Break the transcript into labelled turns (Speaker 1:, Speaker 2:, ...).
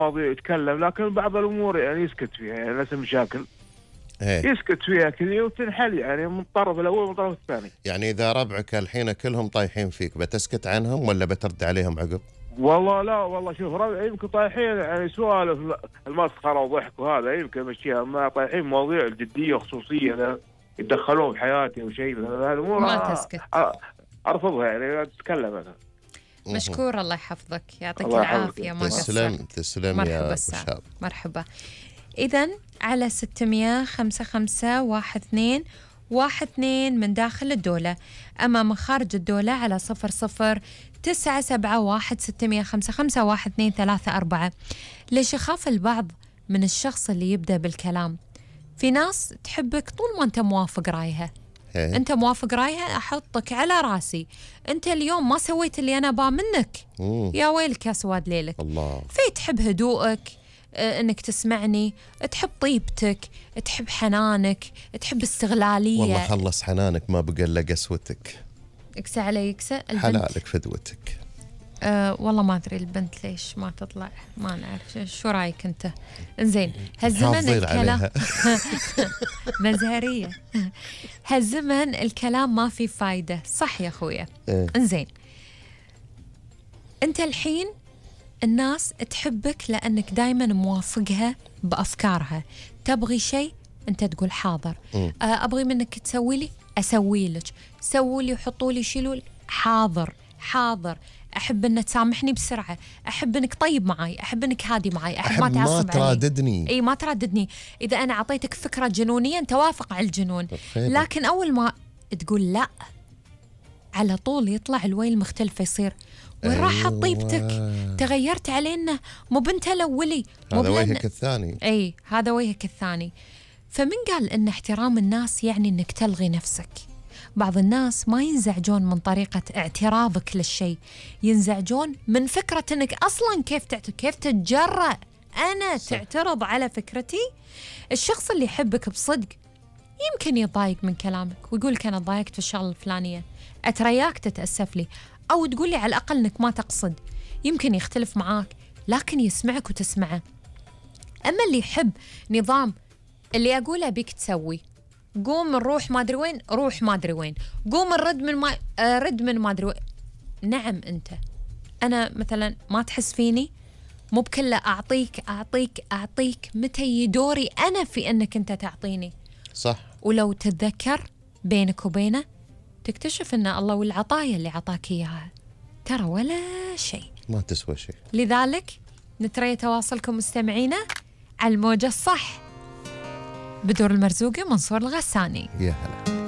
Speaker 1: مواضيع يتكلم، لكن بعض الامور يعني يسكت فيها، يعني نفس المشاكل يسكت فيها كذا وتنحل، يعني من الطرف الاول ومن الطرف الثاني.
Speaker 2: يعني اذا ربعك الحين كلهم طايحين فيك بتسكت عنهم ولا بترد عليهم عقب؟
Speaker 1: والله لا، والله شوف ربعي يمكن طايحين يعني سوالف المسخره وضحك وهذا يمكن مشيها، ما طايحين مواضيع جديه وخصوصيه يتدخلون بحياتي وشيء هذا الامور
Speaker 3: ما تسكت،
Speaker 1: ارفضها يعني اتكلم انا.
Speaker 3: مشكور، الله يحفظك، يعطيك العافيه. ما
Speaker 2: تسلم يا ابو شاب.
Speaker 3: مرحبا. اذا على 600-55-12-12 من داخل الدولة، أما من خارج الدولة على 00-971-655-1234. ليش يخاف البعض من الشخص اللي يبدأ بالكلام؟ في ناس تحبك طول ما أنت موافق رأيها. أنت موافق رأيها أحطك على راسي، أنت اليوم ما سويت اللي أنا با منك، يا ويلك يا سواد ليلك.
Speaker 2: الله.
Speaker 3: في تحب هدوءك، انك تسمعني، تحب طيبتك، تحب حنانك، تحب استغلالية.
Speaker 2: والله خلص حنانك ما بقى الا قسوتك.
Speaker 3: اكسى علي اكسى
Speaker 2: حلالك فدوتك.
Speaker 3: والله ما ادري البنت ليش ما تطلع، ما نعرف. شو رايك انت؟ انزين هالزمن الكلام مزهرية. هالزمن الكلام ما في فايدة، صح يا اخويا؟ انزين انت الحين الناس تحبك لأنك دايما موافقها بأفكارها. تبغي شيء أنت تقول حاضر، أبغي منك تسوي لي أسوي لك، سووا لي وحطوا لي شيلوا لي، حاضر حاضر. أحب أن تسامحني بسرعة، أحب أنك طيب معي، أحب أنك هادي معي، أحب ما تعصب علي،
Speaker 2: ما تراددني.
Speaker 3: أي ما تراددني. إذا أنا أعطيتك فكرة جنونية أنت وافق على الجنون، لكن أول ما تقول لا على طول يطلع الويل مختلف، يصير وين راحت طيبتك؟ تغيرت علينا، مو بنت الأولي،
Speaker 2: هذا وجهك الثاني.
Speaker 3: أي هذا وجهك الثاني. فمن قال إن احترام الناس يعني إنك تلغي نفسك؟ بعض الناس ما ينزعجون من طريقة اعتراضك للشيء، ينزعجون من فكرة إنك أصلاً كيف تتجرأ أنا تعترض على فكرتي. الشخص اللي يحبك بصدق يمكن يضايق من كلامك ويقولك أنا ضايقت في الشغلة الفلانية، أترياك تتأسف لي، أو تقولي على الأقل إنك ما تقصد. يمكن يختلف معاك لكن يسمعك وتسمعه. أما اللي يحب نظام اللي أقوله بيك تسوي، قوم نروح ما أدري وين، روح ما أدري وين، قوم رد من ما أدري وين. نعم أنا مثلا ما تحس فيني، مو بكله أعطيك متى يدوري أنا في أنك أنت تعطيني.
Speaker 2: صح.
Speaker 3: ولو تتذكر بينك وبينه تكتشف أن الله والعطايا اللي عطاك إياها ترى ولا شيء،
Speaker 2: ما تسوى شيء.
Speaker 3: لذلك نترى تواصلكم مستمعينا على الموجة الصح. بدور المرزوقة، منصور الغساني.
Speaker 2: يا هلا.